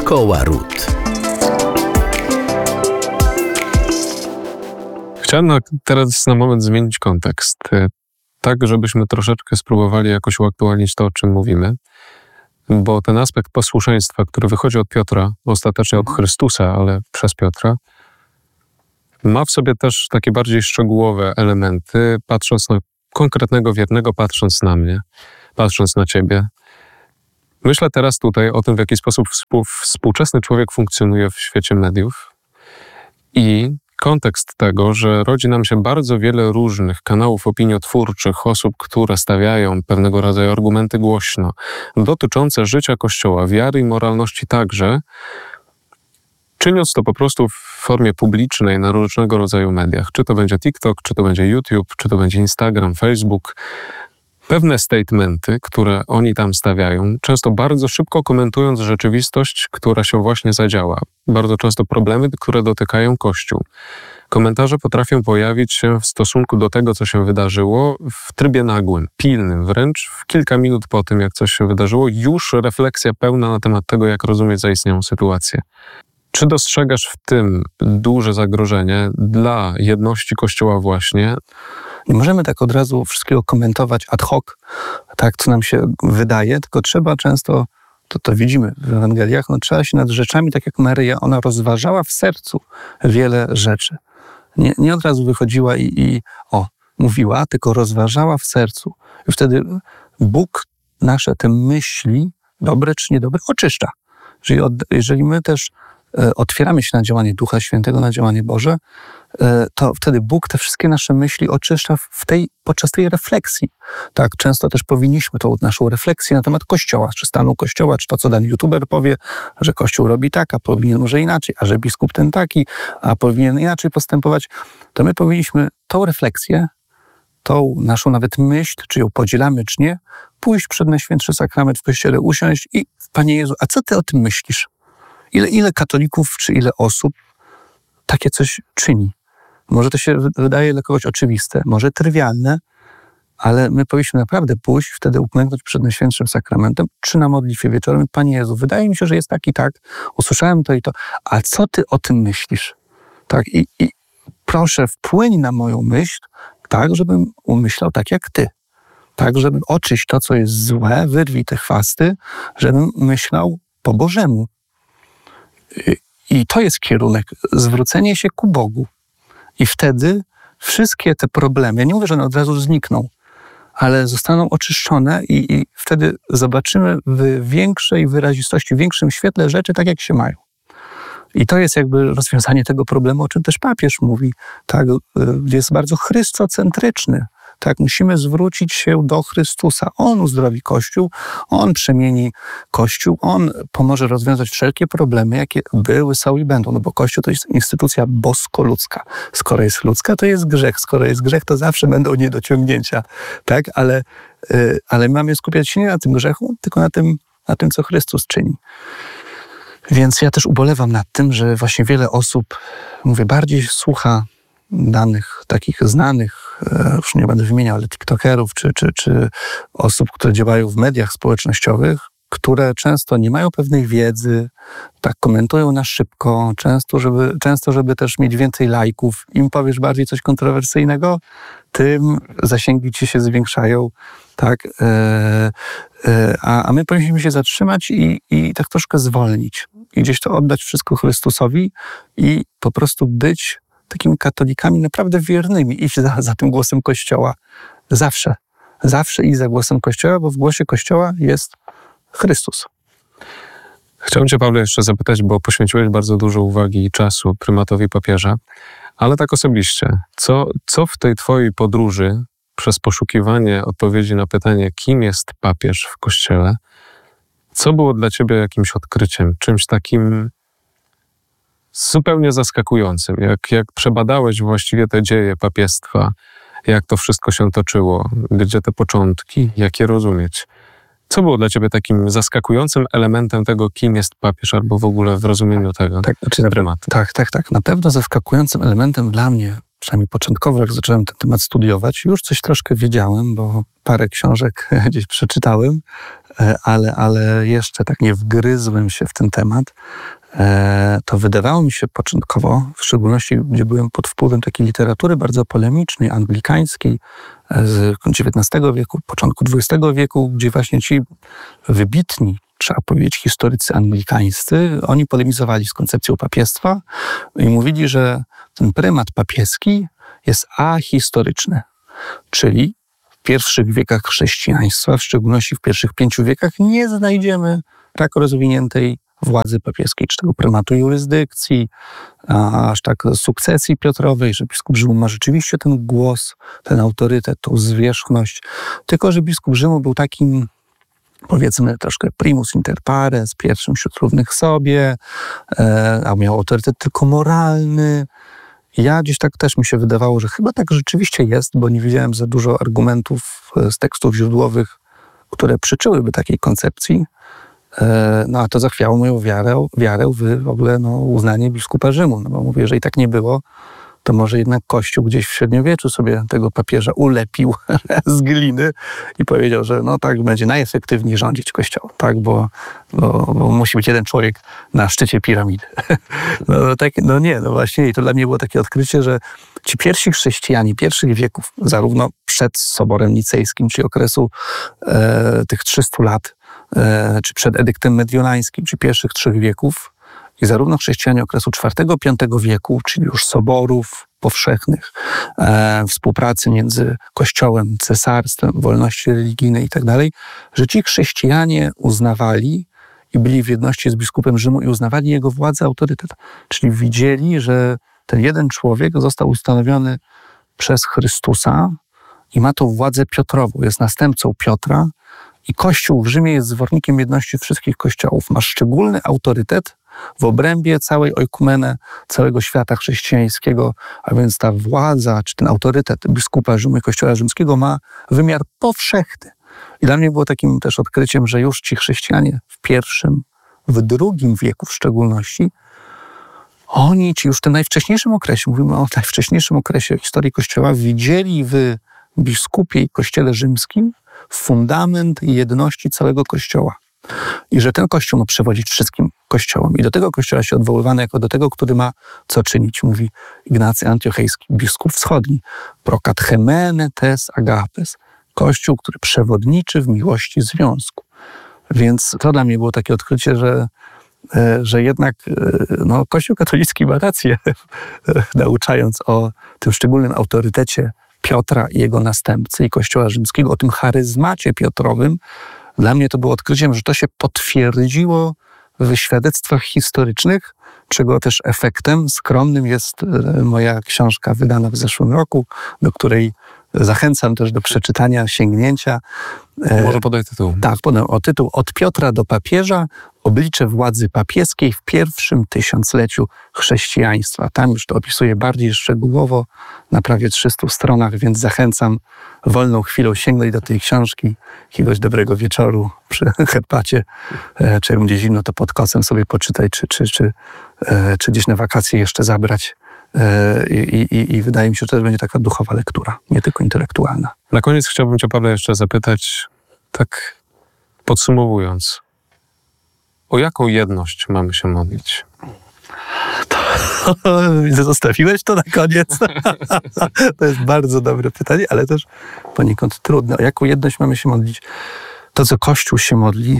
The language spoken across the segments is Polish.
Szkoła Ród. Chciałem teraz na moment zmienić kontekst, tak żebyśmy troszeczkę spróbowali jakoś uaktualnić to, o czym mówimy, bo ten aspekt posłuszeństwa, który wychodzi od Piotra, ostatecznie od Chrystusa, ale przez Piotra, ma w sobie też takie bardziej szczegółowe elementy, patrząc na konkretnego wiernego, patrząc na mnie, patrząc na ciebie. Myślę teraz tutaj o tym, w jaki sposób współczesny człowiek funkcjonuje w świecie mediów i kontekst tego, że rodzi nam się bardzo wiele różnych kanałów opiniotwórczych, osób, które stawiają pewnego rodzaju argumenty głośno, dotyczące życia Kościoła, wiary i moralności także, czyniąc to po prostu w formie publicznej na różnego rodzaju mediach. Czy to będzie TikTok, czy to będzie YouTube, czy to będzie Instagram, Facebook. Pewne statementy, które oni tam stawiają, często bardzo szybko komentując rzeczywistość, która się właśnie zadziała. Bardzo często problemy, które dotykają Kościół. Komentarze potrafią pojawić się w stosunku do tego, co się wydarzyło, w trybie nagłym, pilnym, wręcz w kilka minut po tym, jak coś się wydarzyło, już refleksja pełna na temat tego, jak rozumieć zaistniałą sytuację. Czy dostrzegasz w tym duże zagrożenie dla jedności Kościoła właśnie? Nie możemy tak od razu wszystkiego komentować ad hoc, tak co nam się wydaje, tylko trzeba często, to widzimy w Ewangeliach, trzeba się nad rzeczami, tak jak Maryja, ona rozważała w sercu wiele rzeczy. Nie od razu wychodziła i mówiła, tylko rozważała w sercu. I wtedy Bóg nasze te myśli, dobre czy niedobre, oczyszcza. Jeżeli my też otwieramy się na działanie Ducha Świętego, na działanie Boże, to wtedy Bóg te wszystkie nasze myśli oczyszcza podczas tej refleksji. Tak, często też powinniśmy tą naszą refleksję na temat Kościoła, czy stanu Kościoła, czy to, co dany youtuber powie, że Kościół robi tak, a powinien może inaczej, a że biskup ten taki, a powinien inaczej postępować, to my powinniśmy tą refleksję, tą naszą nawet myśl, czy ją podzielamy, czy nie, pójść przed Najświętszy Sakrament w Kościele, usiąść i Panie Jezu, a co Ty o tym myślisz? Ile katolików, czy ile osób takie coś czyni? Może to się wydaje dla kogoś oczywiste, może trywialne, ale my powinniśmy naprawdę pójść, wtedy uklęknąć przed Najświętszym Sakramentem, czy na modlitwie wieczorem. Panie Jezu, wydaje mi się, że jest tak i tak, usłyszałem to i to, a co Ty o tym myślisz? Tak, i proszę, wpłyń na moją myśl, tak, żebym umyślał tak jak Ty. Tak, żebym oczyść to, co jest złe, wyrwij te chwasty, żebym myślał po Bożemu. I to jest kierunek, zwrócenie się ku Bogu. I wtedy wszystkie te problemy, ja nie mówię, że one od razu znikną, ale zostaną oczyszczone i wtedy zobaczymy w większej wyrazistości, w większym świetle rzeczy tak, jak się mają. I to jest jakby rozwiązanie tego problemu, o czym też papież mówi. Tak, jest bardzo chrystocentryczny. Tak, musimy zwrócić się do Chrystusa. On uzdrowi Kościół, On przemieni Kościół, On pomoże rozwiązać wszelkie problemy, jakie były, są i będą. No bo Kościół to jest instytucja bosko-ludzka. Skoro jest ludzka, to jest grzech. Skoro jest grzech, to zawsze będą niedociągnięcia. Tak, ale mamy skupiać się nie na tym grzechu, tylko na tym, co Chrystus czyni. Więc ja też ubolewam nad tym, że właśnie wiele osób, bardziej słucha danych takich znanych, już nie będę wymieniał, ale tiktokerów, czy osób, które działają w mediach społecznościowych, które często nie mają pewnej wiedzy, tak komentują na szybko, często, żeby też mieć więcej lajków. Im powiesz bardziej coś kontrowersyjnego, tym zasięgi ci się zwiększają, tak? A my powinniśmy się zatrzymać i tak troszkę zwolnić. I gdzieś to oddać wszystko Chrystusowi i po prostu być takimi katolikami naprawdę wiernymi, iść za tym głosem Kościoła. Zawsze iść za głosem Kościoła, bo w głosie Kościoła jest Chrystus. Chciałbym Cię, Pawle, jeszcze zapytać, bo poświęciłeś bardzo dużo uwagi i czasu prymatowi papieża, ale tak osobiście, co w tej Twojej podróży przez poszukiwanie odpowiedzi na pytanie, kim jest papież w Kościele, co było dla Ciebie jakimś odkryciem, czymś takim zupełnie zaskakującym, jak przebadałeś właściwie te dzieje papiestwa, jak to wszystko się toczyło, gdzie te początki, jak je rozumieć. Co było dla Ciebie takim zaskakującym elementem tego, kim jest papież, albo w ogóle w rozumieniu tego prymatu? Tak. Na pewno zaskakującym elementem dla mnie przynajmniej początkowo, jak zacząłem ten temat studiować, już coś troszkę wiedziałem, bo parę książek gdzieś przeczytałem, ale jeszcze tak nie wgryzłem się w ten temat. To wydawało mi się początkowo, w szczególności gdzie byłem pod wpływem takiej literatury bardzo polemicznej, anglikańskiej z XIX wieku, początku XX wieku, gdzie właśnie ci wybitni, trzeba powiedzieć, historycy anglikańscy, oni polemizowali z koncepcją papiestwa i mówili, że ten prymat papieski jest ahistoryczny, czyli w pierwszych wiekach chrześcijaństwa, w szczególności w pierwszych 5 wiekach, nie znajdziemy tak rozwiniętej władzy papieskiej, czy tego prymatu jurysdykcji, aż tak sukcesji Piotrowej, że biskup Rzymu ma rzeczywiście ten głos, ten autorytet, tą zwierzchność, tylko że biskup Rzymu był takim, powiedzmy, troszkę primus inter pares, pierwszym wśród równych sobie, a miał autorytet tylko moralny. Ja gdzieś tak też mi się wydawało, że chyba tak rzeczywiście jest, bo nie widziałem za dużo argumentów z tekstów źródłowych, które przyczyłyby takiej koncepcji. No a to zachwiało moją wiarę w ogóle uznanie biskupa Rzymu. No bo mówię, jeżeli tak nie było, to może jednak Kościół gdzieś w średniowieczu sobie tego papieża ulepił z gliny i powiedział, że no tak będzie najefektywniej rządzić Kościołem, tak, bo musi być jeden człowiek na szczycie piramidy. No właśnie i to dla mnie było takie odkrycie, że ci pierwsi chrześcijanie pierwszych wieków, zarówno przed Soborem Nicejskim, czyli okresu tych 300 lat, czy przed edyktem mediolańskim, czy pierwszych 3 wieków, i zarówno chrześcijanie okresu IV-V wieku, czyli już soborów powszechnych, współpracy między Kościołem, cesarstwem, wolności religijnej i tak dalej, że ci chrześcijanie uznawali i byli w jedności z biskupem Rzymu i uznawali jego władzę, autorytet. Czyli widzieli, że ten jeden człowiek został ustanowiony przez Chrystusa i ma tą władzę Piotrową, jest następcą Piotra i Kościół w Rzymie jest zwornikiem jedności wszystkich kościołów. Ma szczególny autorytet w obrębie całej oikumeny, całego świata chrześcijańskiego, a więc ta władza, czy ten autorytet biskupa Rzymu i Kościoła Rzymskiego ma wymiar powszechny. I dla mnie było takim też odkryciem, że już ci chrześcijanie w I, w II wieku w szczególności, oni ci już w tym najwcześniejszym okresie, mówimy o najwcześniejszym okresie historii Kościoła, widzieli w biskupie i Kościele Rzymskim fundament jedności całego Kościoła. I że ten Kościół ma przewodzić wszystkim Kościołom. I do tego Kościoła się odwoływano jako do tego, który ma co czynić, mówi Ignacy Antiochejski, biskup wschodni. Pro cathemene tes agapes. Kościół, który przewodniczy w miłości związku. Więc to dla mnie było takie odkrycie, że jednak Kościół katolicki ma rację, nauczając o tym szczególnym autorytecie Piotra i jego następcy i Kościoła Rzymskiego, o tym charyzmacie Piotrowym. Dla mnie to było odkryciem, że to się potwierdziło w świadectwach historycznych, czego też efektem skromnym jest moja książka wydana w zeszłym roku, do której zachęcam też do przeczytania, sięgnięcia. Może podaj tytuł. Tak, podam o tytuł Od Piotra do papieża, oblicze władzy papieskiej w pierwszym tysiącleciu chrześcijaństwa. Tam już to opisuję bardziej szczegółowo, na prawie 300 stronach, więc zachęcam wolną chwilą sięgnąć do tej książki, jakiegoś dobrego wieczoru przy herbacie, czy jak będzie zimno, to pod kocem sobie poczytać, czy gdzieś na wakacje jeszcze zabrać. I wydaje mi się, że to będzie taka duchowa lektura, nie tylko intelektualna. Na koniec chciałbym cię, Pawle, jeszcze zapytać, tak podsumowując, o jaką jedność mamy się modlić? Zostawiłeś to na koniec? To jest bardzo dobre pytanie, ale też poniekąd trudne. O jaką jedność mamy się modlić? To, co Kościół się modli,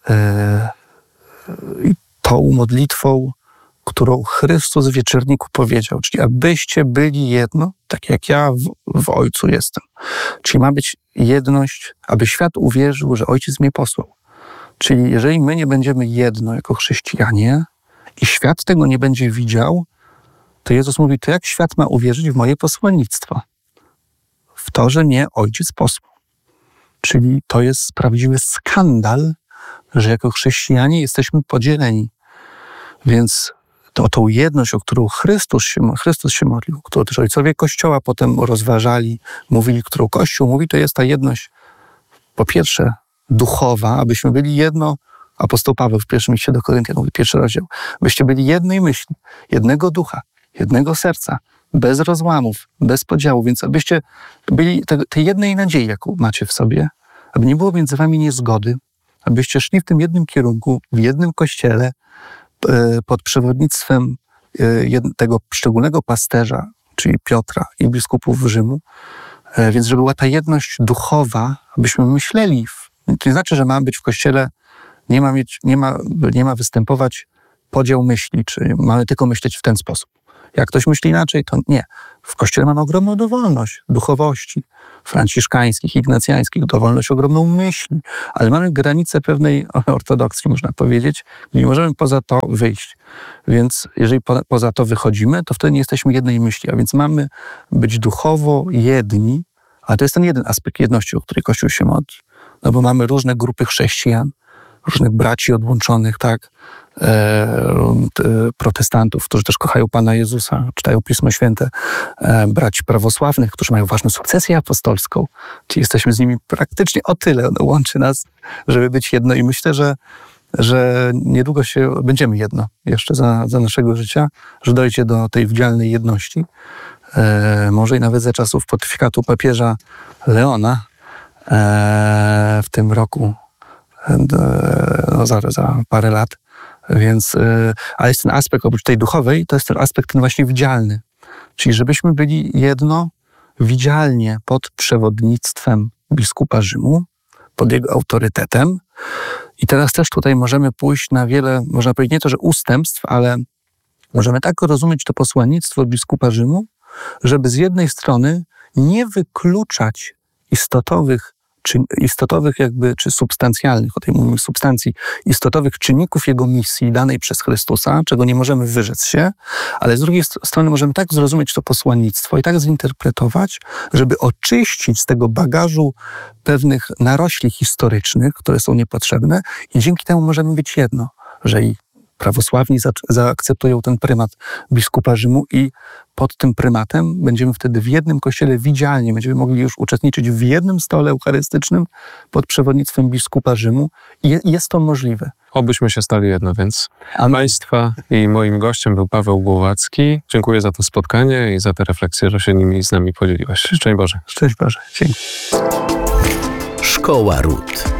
tą modlitwą, którą Chrystus w wieczorniku powiedział, czyli abyście byli jedno, tak jak ja w Ojcu jestem. Czyli ma być jedność, aby świat uwierzył, że Ojciec mnie posłał. Czyli jeżeli my nie będziemy jedno jako chrześcijanie i świat tego nie będzie widział, to Jezus mówi, to jak świat ma uwierzyć w moje posłannictwo? W to, że mnie Ojciec posłał. Czyli to jest prawdziwy skandal, że jako chrześcijanie jesteśmy podzieleni. Więc to tą jedność, o którą Chrystus się modlił, którą też ojcowie Kościoła potem rozważali, mówili, którą Kościół mówi, to jest ta jedność, po pierwsze, duchowa, abyśmy byli jedno. Apostoł Paweł w pierwszym liście do Koryntian mówi, 1 rozdział, byście byli jednej myśli, jednego ducha, jednego serca, bez rozłamów, bez podziału, więc abyście byli tej jednej nadziei, jaką macie w sobie, aby nie było między wami niezgody, abyście szli w tym jednym kierunku, w jednym kościele, pod przewodnictwem tego szczególnego pasterza, czyli Piotra i biskupów Rzymu, więc żeby była ta jedność duchowa, abyśmy myśleli. To nie znaczy, że ma być w kościele, nie ma występować podział myśli, czy mamy tylko myśleć w ten sposób. Jak ktoś myśli inaczej, to nie. W kościele mamy ogromną dowolność duchowości franciszkańskich, ignacjańskich, dowolność ogromną myśli, ale mamy granicę pewnej ortodoksji, można powiedzieć, nie możemy poza to wyjść. Więc jeżeli poza to wychodzimy, to wtedy nie jesteśmy jednej myśli, a więc mamy być duchowo jedni, a to jest ten jeden aspekt jedności, o który Kościół się modli. No bo mamy różne grupy chrześcijan, różnych braci odłączonych, tak, protestantów, którzy też kochają Pana Jezusa, czytają Pismo Święte, braci prawosławnych, którzy mają ważną sukcesję apostolską. Czyli jesteśmy z nimi praktycznie o tyle, łączy nas, żeby być jedno i myślę, że niedługo będziemy jedno jeszcze za naszego życia, że dojdzie do tej wdzielnej jedności. Może i nawet za czasów pontyfikatu papieża Leona w tym roku, za parę lat. Więc, ale jest ten aspekt, oprócz tej duchowej, to jest ten aspekt ten właśnie widzialny. Czyli żebyśmy byli jedno widzialnie pod przewodnictwem biskupa Rzymu, pod jego autorytetem. I teraz też tutaj możemy pójść na wiele, można powiedzieć nie to, że ustępstw, ale możemy tak rozumieć to posłannictwo biskupa Rzymu, żeby z jednej strony nie wykluczać istotowych czy substancjalnych, o tej mówimy substancji, istotowych czynników jego misji danej przez Chrystusa, czego nie możemy wyrzec się, ale z drugiej strony możemy tak zrozumieć to posłannictwo i tak zinterpretować, żeby oczyścić z tego bagażu pewnych narośli historycznych, które są niepotrzebne i dzięki temu możemy być jedno, że i prawosławni zaakceptują ten prymat biskupa Rzymu i pod tym prymatem będziemy wtedy w jednym kościele widzialnie, będziemy mogli już uczestniczyć w jednym stole eucharystycznym pod przewodnictwem biskupa Rzymu i jest to możliwe. Obyśmy się stali jedno, więc Państwa i moim gościem był Paweł Głowacki. Dziękuję za to spotkanie i za te refleksje, że się nimi z nami podzieliłeś. Szczęść Boże. Szczęść Boże. Dzięki. Szkoła Ród.